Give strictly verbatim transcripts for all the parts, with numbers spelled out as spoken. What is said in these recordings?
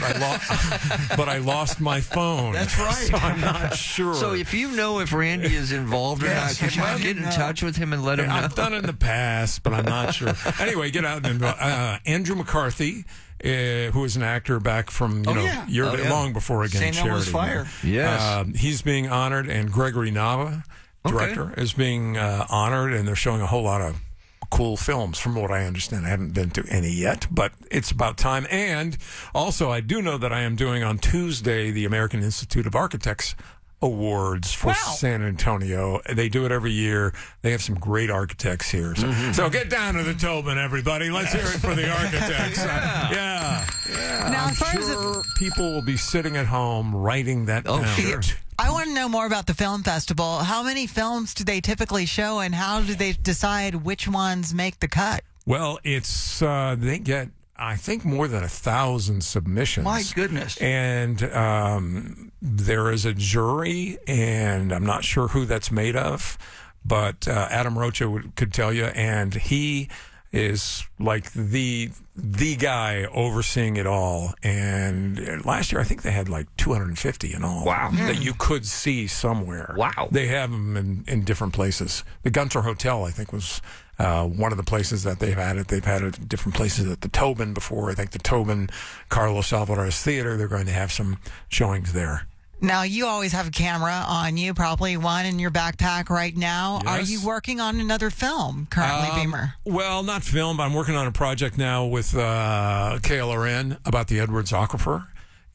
I lost, but I lost my phone. That's right. So I'm not sure. So if you know if Randy is involved or Yes, not, could you let get him in know. touch with him and let him know? I've done it in the past, but I'm not sure. Anyway, get out and uh, Andrew McCarthy, uh, who is an actor back from you Oh, know yeah. year, Oh, yeah. long before Against Saint Elmo's Charity. Fire. Yes. Um, he's being honored, and Gregory Nava, director, is being uh, honored, and they're showing a whole lot of cool films, from what I understand. I haven't been to any yet, but it's about time. And also, I do know that I am doing on Tuesday the American Institute of Architects Awards for Wow. San Antonio. They do it every year. They have some great architects here. So, so get down to the Tobin, everybody. Let's hear it for the architects. yeah. yeah. yeah. Now, I'm as far as sure people will be sitting at home writing that Oh, down. sure. I want to know more about the film festival. How many films do they typically show, and how do they decide which ones make the cut? Well, it's uh, they get I think more than a thousand submissions. My goodness. And um, there is a jury, and I'm not sure who that's made of, but uh, Adam Rocha would, could tell you, and he is like the the guy overseeing it all. And last year, I think they had like two hundred fifty in all. Wow. That you could see somewhere. Wow. They have them in, in different places. The Gunter Hotel, I think, was uh, one of the places that they've had it. They've had it at different places at the Tobin before. I think the Tobin, Carlos Alvarez Theater, they're going to have some showings there. Now, you always have a camera on you, probably one in your backpack right now. Are Yes. you working on another film currently, Um, Beamer? Well, not film, but I'm working on a project now with uh, K L R N about the Edwards Aquifer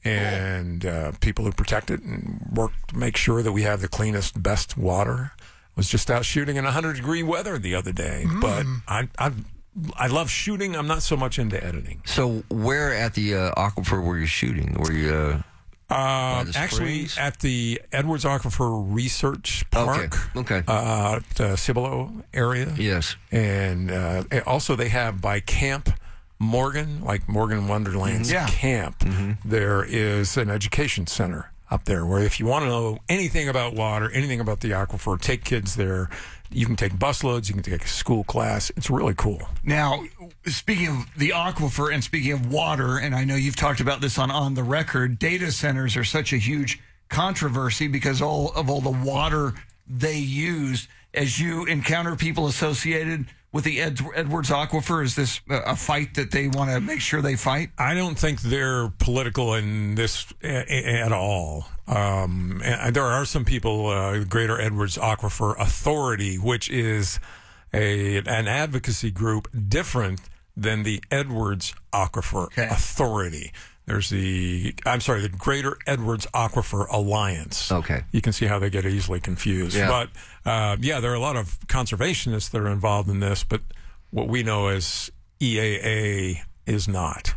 and uh, people who protect it and work to make sure that we have the cleanest, best water. Was just out shooting in one hundred degree weather the other day, but I, I I love shooting. I'm not so much into editing. So where at the uh, aquifer were you shooting? Were you? Uh, Uh, the actually, springs? at the Edwards Aquifer Research Park, Okay, okay. Uh, at uh, Cibolo area. yes. And uh, also, they have by Camp Morgan, like Morgan Wonderland's Yeah. camp, there is an education center up there where if you want to know anything about water, anything about the aquifer, take kids there. You can take busloads, you can take a school class. It's really cool. Now, speaking of the aquifer and speaking of water, and I know you've talked about this on On the Record, data centers are such a huge controversy because all of all the water they use. As you encounter people associated with the Ed- Edwards Aquifer, is this uh, a fight that they want to make sure they fight? I don't think they're political in this a- a- at all. Um, and there are some people, uh, Greater Edwards Aquifer Authority, which is a an advocacy group different than the Edwards Aquifer Okay. Authority. There's the, I'm sorry, the Greater Edwards Aquifer Alliance. Okay. You can see how they get easily confused. Yeah. But, uh, yeah, there are a lot of conservationists that are involved in this, but what we know as E A A is not.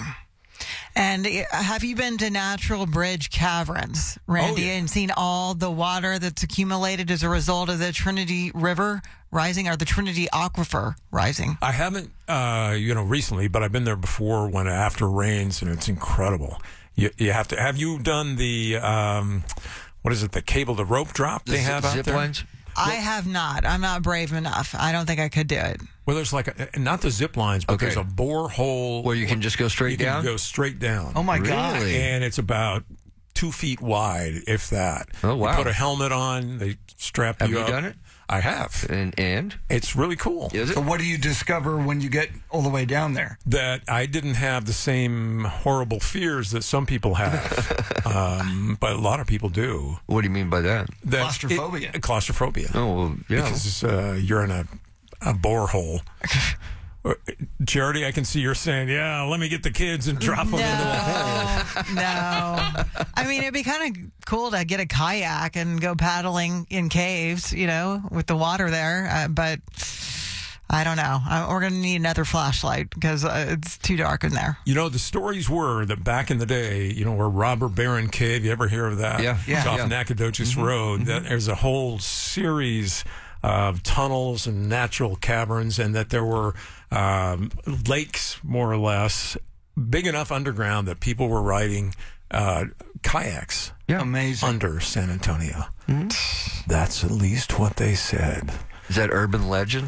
And uh, have you been to Natural Bridge Caverns, Randy, Oh, yeah. and seen all the water that's accumulated as a result of the Trinity River rising or the Trinity Aquifer rising? I haven't, uh, you know, recently, but I've been there before when after rains, and it's incredible. You, you have to. Have you done the um, what is it? The cable to rope drop they The have zip, out zip there. lines? I have not. I'm not brave enough. I don't think I could do it. Well, there's like a, not the zip lines, but Okay. there's a borehole Where you can just go straight you can down? go straight down. Oh, my God. Really? And it's about two feet wide, if that. Oh, wow. You put a helmet on. They strap Have you you up. done it? I have. And and It's really cool. is it? So what do you discover when you get all the way down there? That I didn't have the same horrible fears that some people have, um, but a lot of people do. What do you mean by that? That Claustrophobia. It, claustrophobia. Oh, well, yeah. Because uh, you're in a, a borehole. Charity, I can see you're saying, yeah, let me get the kids and drop them into a hole. No, no. I mean, it'd be kind of cool to get a kayak and go paddling in caves, you know, with the water there. Uh, but I don't know. I, we're going to need another flashlight because uh, it's too dark in there. You know, the stories were that back in the day, you know, where Robber Baron Cave, you ever hear of that? Yeah, yeah, It's off yeah. Nacogdoches Road. That there's a whole series of tunnels and natural caverns, and that there were um, lakes, more or less, big enough underground that people were riding uh, kayaks Yeah. Amazing. under San Antonio. That's at least what they said. Is that urban legend?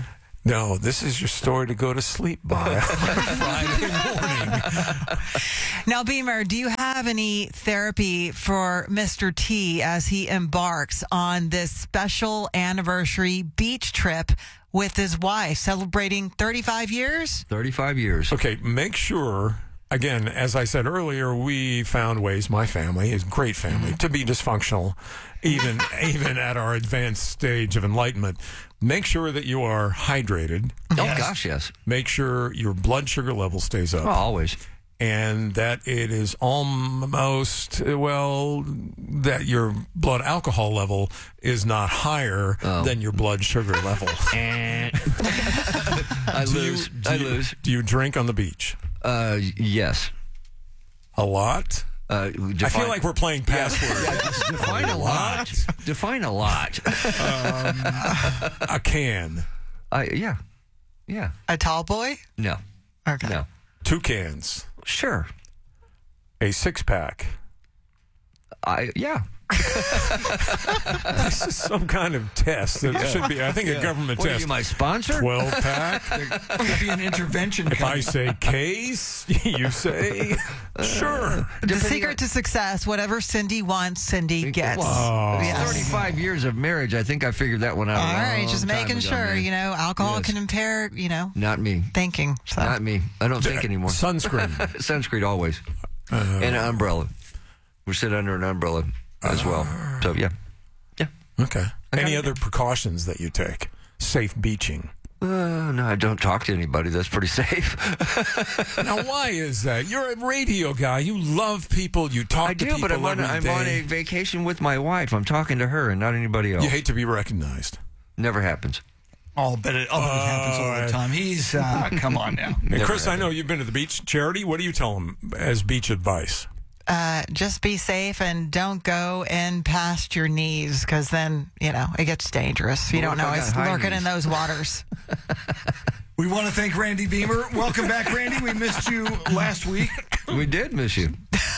No, this is your story to go to sleep by Friday morning. Now, Beamer, do you have any therapy for Mister T as he embarks on this special anniversary beach trip with his wife, celebrating thirty-five years? thirty-five years. Okay, make sure, again, as I said earlier, we found ways, my family is a great family, to be dysfunctional, even even at our advanced stage of enlightenment. Make sure that you are hydrated. Oh, gosh, yes. Make sure your blood sugar level stays up. Oh, always. And that it is almost, well, that your blood alcohol level is not higher Oh. than your blood sugar level. I Do you- lose. do I you- lose. Do you drink on the beach? Uh, yes. A lot? Uh, I define, feel like we're playing password. define a lot. Define a lot. A can. I yeah, yeah. A tall boy? No, Okay. no. Two cans. Sure. A six pack. I yeah. This is some kind of test that should be, I think, a government What are test. you, my sponsor? twelve pack. Could be an intervention. If I coming. say case, you say sure. The secret to success, whatever Cindy wants, Cindy gets. Well, it's Yes. thirty-five years of marriage. I think I figured that one out. All a right, long just time making ago, sure, man. you know, alcohol Yes. can impair, you know, Not me. thinking. So. Not me. I don't think anymore. Sunscreen. Sunscreen always, and an umbrella. We sit under an umbrella as well. So yeah, yeah. Okay. Any Okay. other precautions that you take? Safe beaching. Uh, no, I don't talk to anybody. That's pretty safe. Now, why is that? You're a radio guy. You love people. You talk I to do, people but I'm on, every I'm day. on a vacation with my wife. I'm talking to her and not anybody else. You hate to be recognized. Never happens. Oh, but it, oh, but it happens all the time. He's, uh, come on now. And Never Chris, I happened. know you've been to the beach. Charity, what do you tell them as beach advice? Uh, just be safe and don't go in past your knees because then, you know, it gets dangerous. You Well, don't what if know I it's got high lurking knees? in those waters. We want to thank Randy Beamer. Welcome back, Randy. We missed you last week, We did miss you.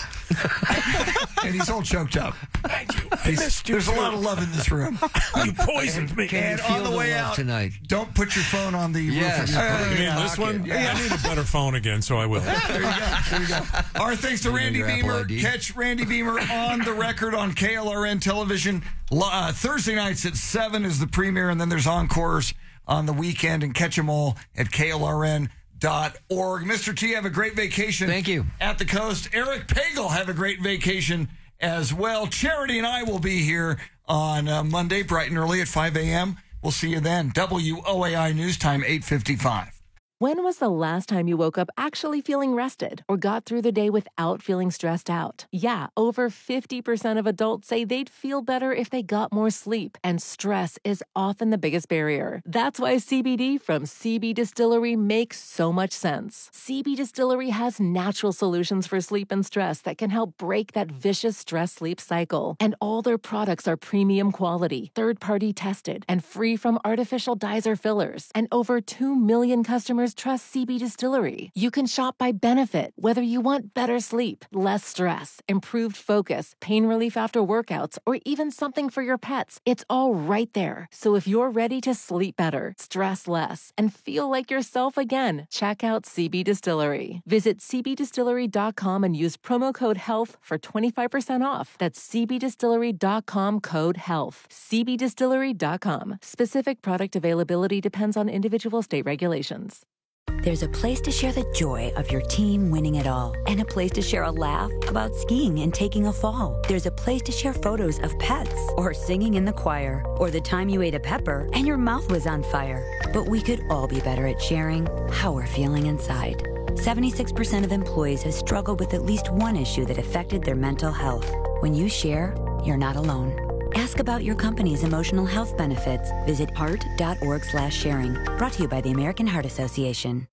and he's all choked up. Thank you. I missed you. There's a lot of love in this room. You poisoned me. Can And you feel on the the way love out tonight? Don't put your phone on the Yes. roof of your Uh, car. You mean Yeah, this okay. one? Yeah. I need a better phone again, so I will. There you go. There you go. Our thanks to You know Randy your Apple Beamer. I D? Catch Randy Beamer on the record on K L R N television. Uh, Thursday nights at seven is the premiere, and then there's encores on the weekend, and catch them all at K L R N dot org. Mister T, have a great vacation. Thank you. At the coast. Eric Pagel, have a great vacation as well. Charity and I will be here on uh, Monday, bright and early at five a.m. We'll see you then. W O A I News Time, eight fifty-five. When was the last time you woke up actually feeling rested or got through the day without feeling stressed out? Yeah, over fifty percent of adults say they'd feel better if they got more sleep, and stress is often the biggest barrier. That's why C B D from C B Distillery makes so much sense. C B Distillery has natural solutions for sleep and stress that can help break that vicious stress-sleep cycle. And all their products are premium quality, third-party tested, and free from artificial dyes or fillers. And over two million customers trust C B Distillery. You can shop by benefit, whether you want better sleep, less stress, improved focus, pain relief after workouts, or even something for your pets. It's all right there. So if you're ready to sleep better, stress less, and feel like yourself again, check out C B Distillery. Visit c b distillery dot com and use promo code HEALTH for twenty-five percent off. That's c b distillery dot com code HEALTH. c b distillery dot com. Specific product availability depends on individual state regulations. There's a place to share the joy of your team winning it all, and a place to share a laugh about skiing and taking a fall. There's a place to share photos of pets, or singing in the choir, or the time you ate a pepper and your mouth was on fire. But we could all be better at sharing how we're feeling inside. seventy-six percent of employees have struggled with at least one issue that affected their mental health. When you share, you're not alone. Ask about your company's emotional health benefits. Visit heart dot org slash sharing. Brought to you by the American Heart Association.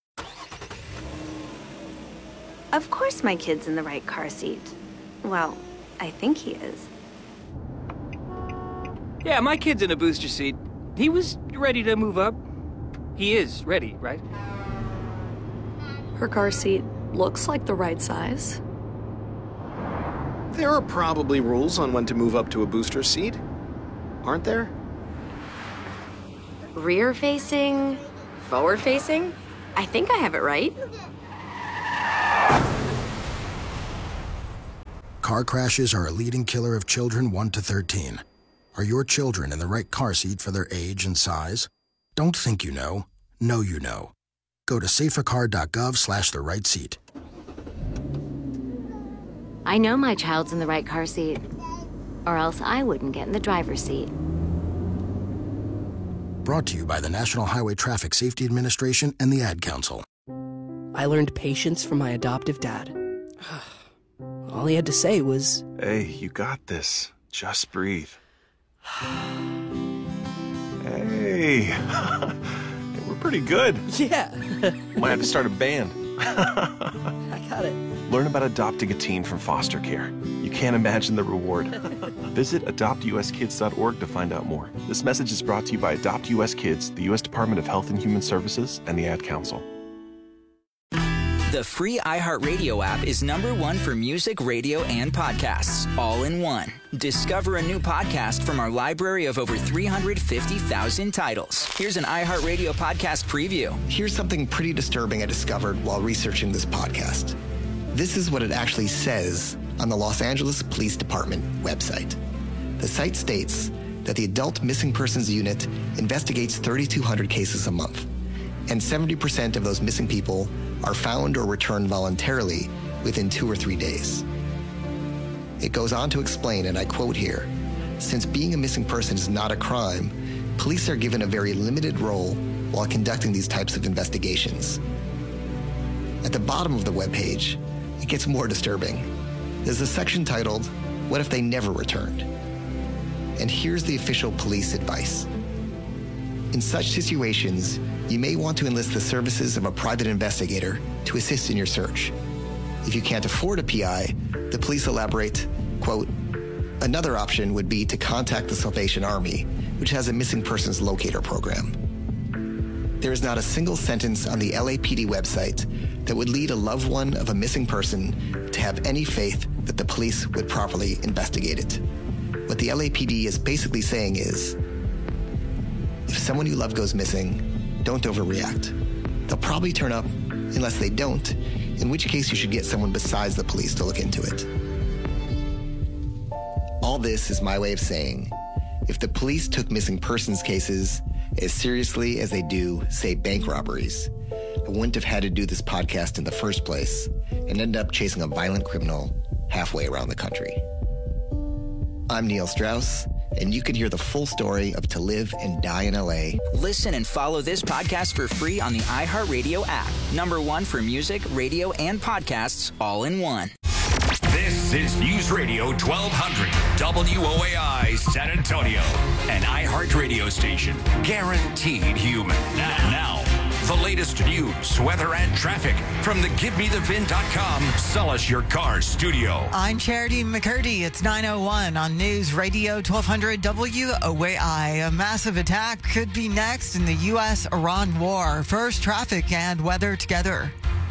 Of course my kid's in the right car seat. Well, I think he is. Yeah, my kid's in a booster seat. He was ready to move up. He is ready, right? Her car seat looks like the right size. There are probably rules on when to move up to a booster seat, aren't there? Rear facing, Forward-facing? I think I have it right. Car crashes are a leading killer of children one to thirteen. Are your children in the right car seat for their age and size? Don't think you know. Know you know. Go to safercar.gov slash the right seat. I know my child's in the right car seat, or else I wouldn't get in the driver's seat. Brought to you by the National Highway Traffic Safety Administration and the Ad Council. I learned patience from my adoptive dad. All he had to say was, "Hey, you got this. Just breathe." Hey, we're pretty good. Yeah. Might have to start a band. I got it. Learn about adopting a teen from foster care. You can't imagine the reward. Visit adopt u s kids dot org to find out more. This message is brought to you by Adopt U S Kids, the U S Department of Health and Human Services, and the Ad Council. The free iHeartRadio app is number one for music, radio, and podcasts, all in one. Discover a new podcast from our library of over three hundred fifty thousand titles. Here's an iHeartRadio podcast preview. Here's something pretty disturbing I discovered while researching this podcast. This is what it actually says on the Los Angeles Police Department website. The site states that the Adult Missing Persons Unit investigates thirty-two hundred cases a month, and seventy percent of those missing people are found or returned voluntarily within two or three days. It goes on to explain, and I quote here, "Since being a missing person is not a crime, police are given a very limited role while conducting these types of investigations." At the bottom of the webpage, it gets more disturbing. There's a section titled, "What if they never returned?" And here's the official police advice. In such situations, you may want to enlist the services of a private investigator to assist in your search. If you can't afford a P I, the police elaborate, quote, "Another option would be to contact the Salvation Army, which has a missing persons locator program." There is not a single sentence on the L A P D website that would lead a loved one of a missing person to have any faith that the police would properly investigate it. What the L A P D is basically saying is, if someone you love goes missing, don't overreact. They'll probably turn up unless they don't, in which case you should get someone besides the police to look into it. All this is my way of saying, if the police took missing persons cases as seriously as they do, say, bank robberies, I wouldn't have had to do this podcast in the first place and end up chasing a violent criminal halfway around the country. I'm Neil Strauss, and you can hear the full story of To Live and Die in L A. Listen and follow this podcast for free on the iHeartRadio app. Number one for music, radio, and podcasts, all in one. This is News Radio twelve hundred W O A I San Antonio, an iHeartRadio station guaranteed human. Now, the latest news, weather, and traffic from the Give Me The Vin dot com Sell Us Your Car studio. I'm Charity McCurdy. It's nine oh one on News Radio twelve hundred W O A I. A massive attack could be next in the U S Iran war. First, traffic and weather together.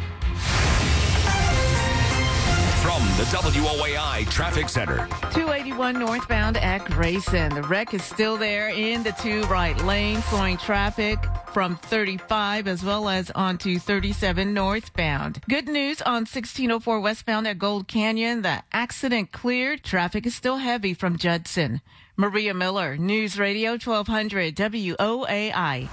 From the W O A I Traffic Center. two eighty-one northbound at Grayson. The wreck is still there in the two right lanes, slowing traffic from thirty-five as well as onto thirty-seven northbound. Good news on sixteen oh four westbound at Gold Canyon. The accident cleared. Traffic is still heavy from Judson. Maria Miller, News Radio twelve hundred W O A I.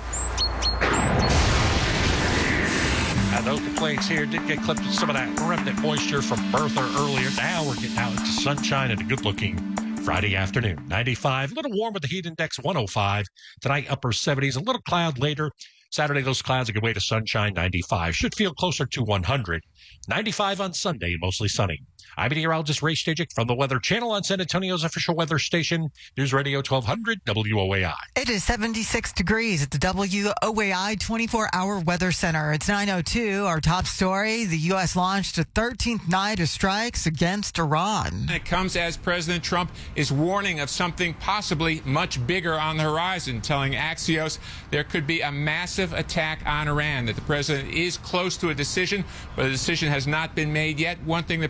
And those complaints here did get clipped with some of that remnant moisture from Bertha earlier. Now we're getting out into sunshine and a good-looking Friday afternoon. ninety-five, a little warm with the heat index, one oh five. Tonight, upper seventies, a little cloud later. Saturday, those clouds are good way to sunshine, ninety-five. Should feel closer to one hundred. ninety-five on Sunday, mostly sunny. I'm meteorologist Ray Stajic from the Weather Channel on San Antonio's official weather station, News Radio twelve hundred W O A I. It is seventy-six degrees at the W O A I twenty-four hour Weather Center. It's nine oh two. Our top story, the U S launched a thirteenth night of strikes against Iran. It comes as President Trump is warning of something possibly much bigger on the horizon, telling Axios there could be a massive attack on Iran, that the president is close to a decision, but a decision has not been made yet. One thing the president has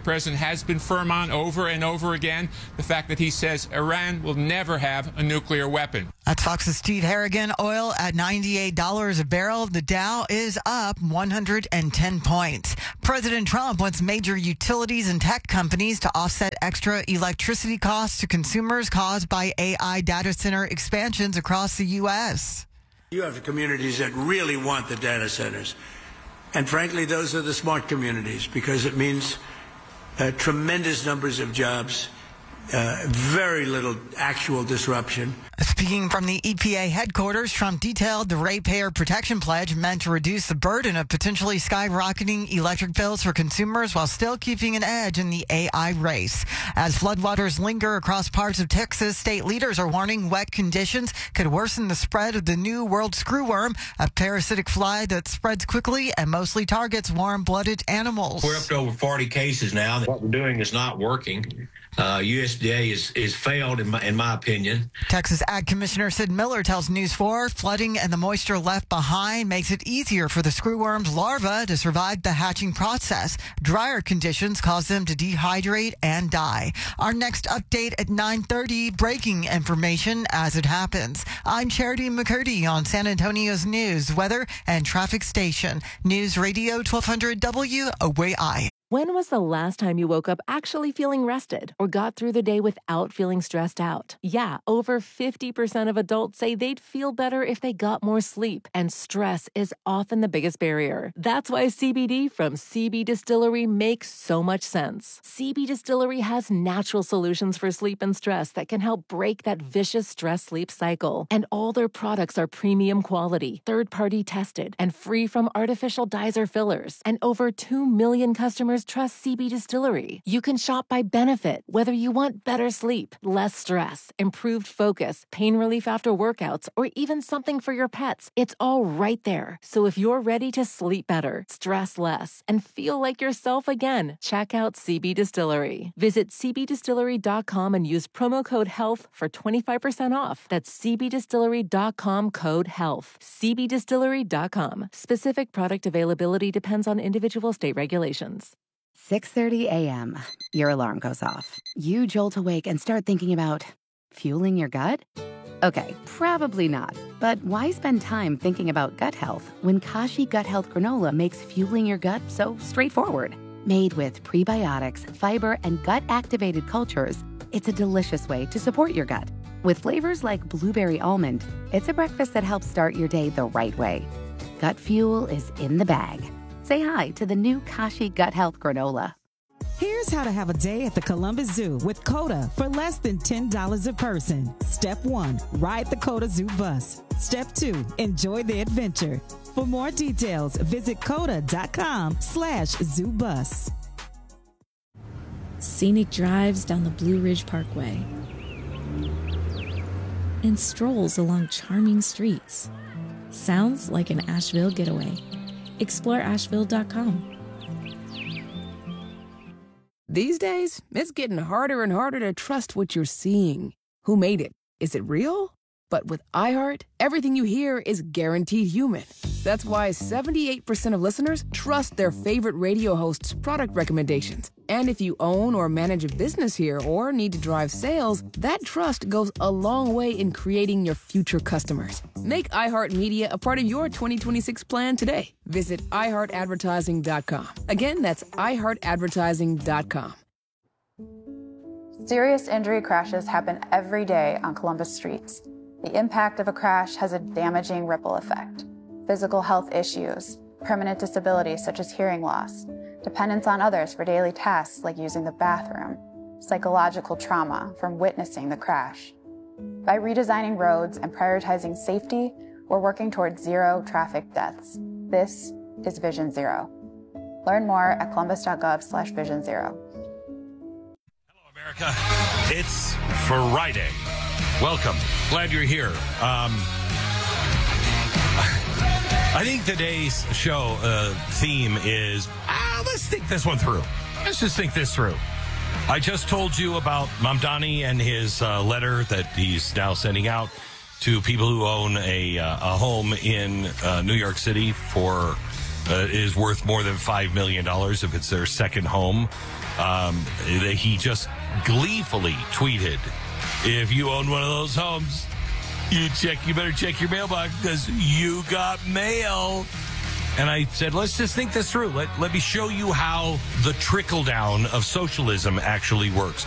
has been firm on over and over again, the fact that he says Iran will never have a nuclear weapon. That's Fox's Steve Harrigan. Oil at ninety-eight dollars a barrel. The Dow is up one hundred ten points. President Trump wants major utilities and tech companies to offset extra electricity costs to consumers caused by A I data center expansions across the U S. You have communities that really want the data centers. And frankly, those are the smart communities because it means uh, tremendous numbers of jobs, uh, very little actual disruption. Speaking from the E P A headquarters, Trump detailed the ratepayer protection pledge meant to reduce the burden of potentially skyrocketing electric bills for consumers while still keeping an edge in the A I race. As floodwaters linger across parts of Texas, state leaders are warning wet conditions could worsen the spread of the new world screwworm, a parasitic fly that spreads quickly and mostly targets warm-blooded animals. We're up to over forty cases now. What we're doing is not working. Uh, U S D A is, is failed, in my, in my opinion. Texas Ag Commissioner Sid Miller tells News four flooding and the moisture left behind makes it easier for the screwworm's larvae to survive the hatching process. Drier conditions cause them to dehydrate and die. Our next update at nine thirty, breaking information as it happens. I'm Charity McCurdy on San Antonio's news, weather, and traffic station. News Radio twelve hundred W O A I. When was the last time you woke up actually feeling rested or got through the day without feeling stressed out? Yeah, over fifty percent of adults say they'd feel better if they got more sleep, and stress is often the biggest barrier. That's why C B D from C B Distillery makes so much sense. C B Distillery has natural solutions for sleep and stress that can help break that vicious stress-sleep cycle. And all their products are premium quality, third-party tested, and free from artificial dyes or fillers. And over two million customers trust C B Distillery. You can shop by benefit, whether you want better sleep, less stress, improved focus, pain relief after workouts, or even something for your pets. It's all right there. So if you're ready to sleep better, stress less, and feel like yourself again, check out C B Distillery. Visit c b distillery dot com and use promo code HEALTH for twenty-five percent off. That's c b distillery dot com code HEALTH. c b distillery dot com. Specific product availability depends on individual state regulations. six thirty a.m. Your alarm goes off. You jolt awake and start thinking about fueling your gut? Okay, probably not. But why spend time thinking about gut health when Kashi Gut Health Granola makes fueling your gut so straightforward? Made with prebiotics, fiber, and gut-activated cultures, it's a delicious way to support your gut. With flavors like blueberry almond, it's a breakfast that helps start your day the right way. Gut fuel is in the bag. Say hi to the new Kashi Gut Health Granola. Here's how to have a day at the Columbus Zoo with COTA for less than ten dollars a person. Step one, ride the COTA Zoo bus. Step two, enjoy the adventure. For more details, visit coda.com slash zoo bus. Scenic drives down the Blue Ridge Parkway and strolls along charming streets. Sounds like an Asheville getaway. explore asheville dot com. These days, it's getting harder and harder to trust what you're seeing. Who made it? Is it real? But with iHeart, everything you hear is guaranteed human. That's why seventy-eight percent of listeners trust their favorite radio host's product recommendations. And if you own or manage a business here or need to drive sales, that trust goes a long way in creating your future customers. Make iHeartMedia a part of your twenty twenty-six plan today. Visit i heart advertising dot com. Again, that's i heart advertising dot com. Serious injury crashes happen every day on Columbus streets. The impact of a crash has a damaging ripple effect. Physical health issues, permanent disabilities such as hearing loss, dependence on others for daily tasks like using the bathroom, psychological trauma from witnessing the crash. By redesigning roads and prioritizing safety, we're working towards zero traffic deaths. This is Vision Zero. Learn more at columbus.gov slash vision zero. Hello, America. It's Friday. Welcome. Glad you're here. Um, I think today's show uh, theme is, ah, let's think this one through. Let's just think this through. I just told you about Mamdani and his uh, letter that he's now sending out to people who own a, uh, a home in uh, New York City for uh, is worth more than five million dollars if it's their second home. Um, he just gleefully tweeted, if you own one of those homes, you check. You better check your mailbox because you got mail. And I said, let's just think this through. Let, let me show you how the trickle down of socialism actually works.